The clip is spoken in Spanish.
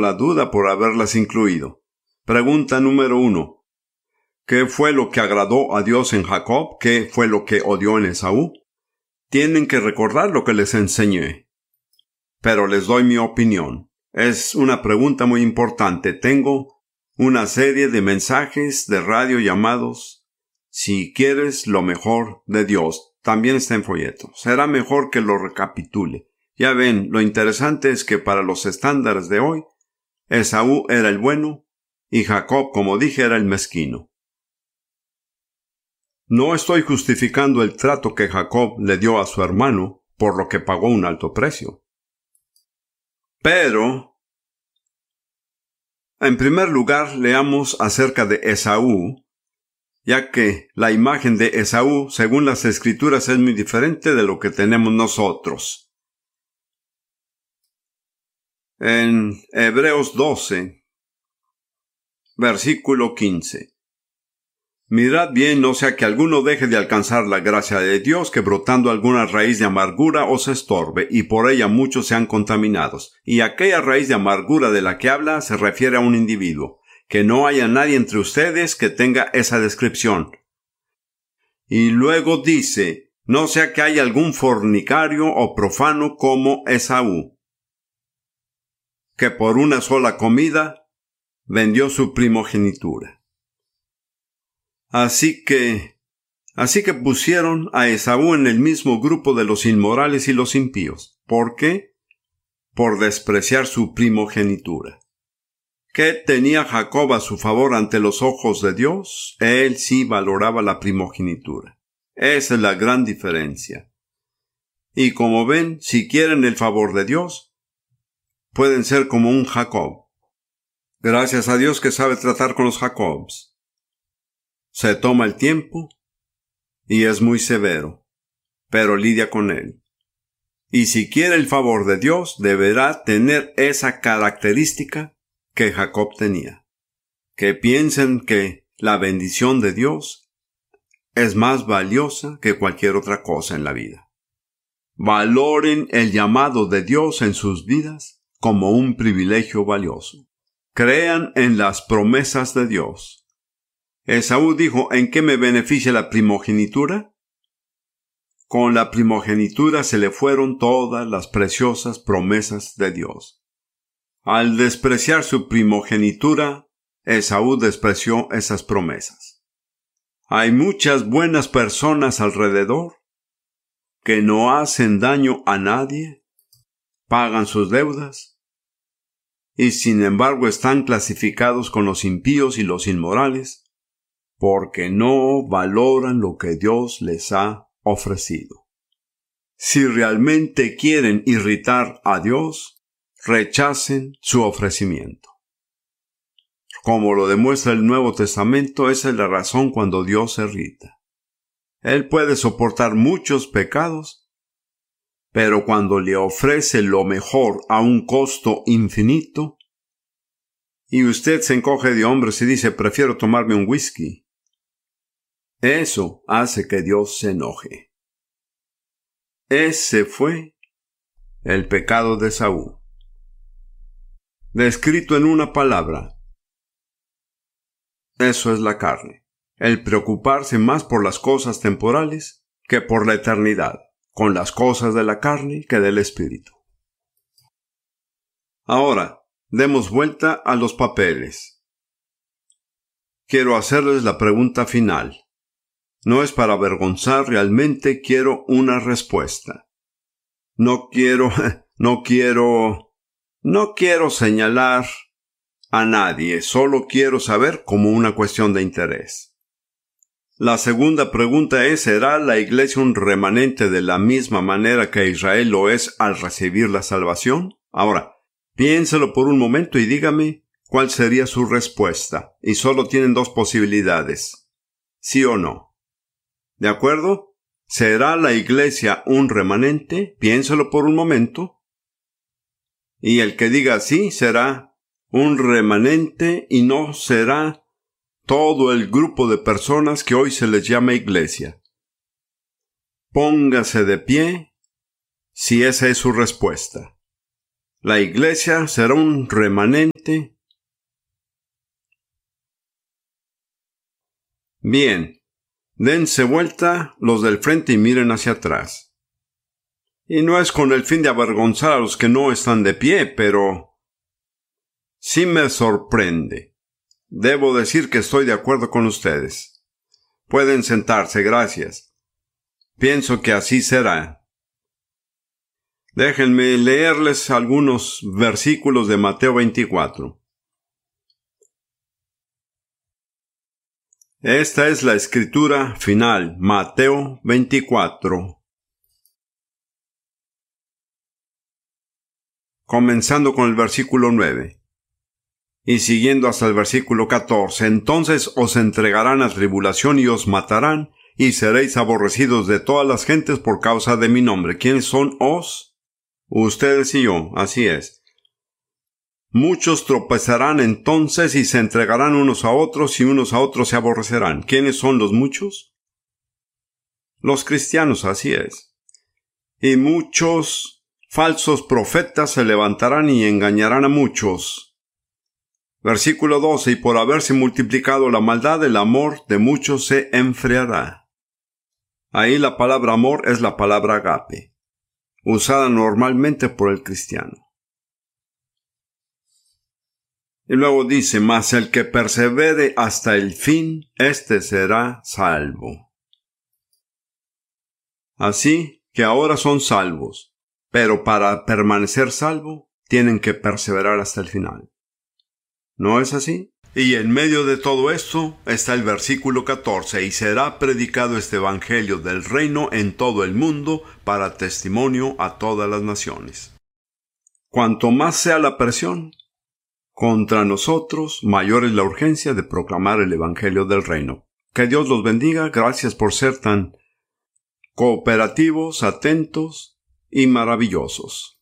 la duda por haberlas incluido. Pregunta número 1. ¿Qué fue lo que agradó a Dios en Jacob? ¿Qué fue lo que odió en Esaú? Tienen que recordar lo que les enseñé. Pero les doy mi opinión. Es una pregunta muy importante. Tengo una serie de mensajes de radio llamados "Si quieres lo mejor de Dios". También está en folleto. Será mejor que lo recapitule. Ya ven, lo interesante es que para los estándares de hoy, Esaú era el bueno y Jacob, como dije, era el mezquino. No estoy justificando el trato que Jacob le dio a su hermano, por lo que pagó un alto precio. Pero, en primer lugar, leamos acerca de Esaú, ya que la imagen de Esaú, según las Escrituras, es muy diferente de lo que tenemos nosotros. En Hebreos 12, versículo 15. Mirad bien, no sea que alguno deje de alcanzar la gracia de Dios, que brotando alguna raíz de amargura os estorbe, y por ella muchos sean contaminados. Y aquella raíz de amargura de la que habla se refiere a un individuo, que no haya nadie entre ustedes que tenga esa descripción. Y luego dice, no sea que haya algún fornicario o profano como Esaú, que por una sola comida vendió su primogenitura. Así que pusieron a Esaú en el mismo grupo de los inmorales y los impíos. ¿Por qué? Por despreciar su primogenitura. ¿Qué tenía Jacob a su favor ante los ojos de Dios? Él sí valoraba la primogenitura. Esa es la gran diferencia. Y como ven, si quieren el favor de Dios, pueden ser como un Jacob. Gracias a Dios que sabe tratar con los Jacobs. Se toma el tiempo y es muy severo, pero lidia con él. Y si quiere el favor de Dios, deberá tener esa característica que Jacob tenía. Que piensen que la bendición de Dios es más valiosa que cualquier otra cosa en la vida. Valoren el llamado de Dios en sus vidas como un privilegio valioso. Crean en las promesas de Dios. Esaú dijo, ¿en qué me beneficia la primogenitura? Con la primogenitura se le fueron todas las preciosas promesas de Dios. Al despreciar su primogenitura, Esaú despreció esas promesas. Hay muchas buenas personas alrededor que no hacen daño a nadie, pagan sus deudas, y sin embargo están clasificados con los impíos y los inmorales, porque no valoran lo que Dios les ha ofrecido. Si realmente quieren irritar a Dios, rechacen su ofrecimiento. Como lo demuestra el Nuevo Testamento, esa es la razón cuando Dios se irrita. Él puede soportar muchos pecados, pero cuando le ofrece lo mejor a un costo infinito, y usted se encoge de hombros y dice, prefiero tomarme un whisky, eso hace que Dios se enoje. Ese fue el pecado de Esaú. Descrito en una palabra, eso es la carne. El preocuparse más por las cosas temporales que por la eternidad, con las cosas de la carne que del espíritu. Ahora, demos vuelta a los papeles. Quiero hacerles la pregunta final. No es para avergonzar, realmente quiero una respuesta. No quiero señalar a nadie, solo quiero saber como una cuestión de interés. La segunda pregunta es, ¿será la iglesia un remanente de la misma manera que Israel lo es al recibir la salvación? Ahora, piénselo por un momento y dígame cuál sería su respuesta. Y solo tienen dos posibilidades, sí o no. ¿De acuerdo? ¿Será la iglesia un remanente? Piénselo por un momento. Y el que diga sí será un remanente y no será todo el grupo de personas que hoy se les llama iglesia. Póngase de pie si esa es su respuesta. La iglesia será un remanente frente. Bien, dense vuelta los del frente y miren hacia atrás. Y no es con el fin de avergonzar a los que no están de pie, pero sí me sorprende. Debo decir que estoy de acuerdo con ustedes. Pueden sentarse, gracias. Pienso que así será. Déjenme leerles algunos versículos de Mateo 24. Esta es la escritura final, Mateo 24. Comenzando con el versículo 9. Y siguiendo hasta el versículo 14. Entonces os entregarán a tribulación y os matarán, y seréis aborrecidos de todas las gentes por causa de mi nombre. ¿Quiénes son os? Ustedes y yo, así es. Muchos tropezarán entonces y se entregarán unos a otros y unos a otros se aborrecerán. ¿Quiénes son los muchos? Los cristianos, así es. Y muchos falsos profetas se levantarán y engañarán a muchos. Versículo 12. Y por haberse multiplicado la maldad, el amor de muchos se enfriará. Ahí la palabra amor es la palabra agape, usada normalmente por el cristiano. Y luego dice, mas el que persevere hasta el fin, éste será salvo. Así que ahora son salvos, pero para permanecer salvo, tienen que perseverar hasta el final. ¿No es así? Y en medio de todo esto está el versículo 14, y será predicado este evangelio del reino en todo el mundo para testimonio a todas las naciones. Cuanto más sea la presión contra nosotros, mayor es la urgencia de proclamar el evangelio del reino. Que Dios los bendiga. Gracias por ser tan cooperativos, atentos y maravillosos.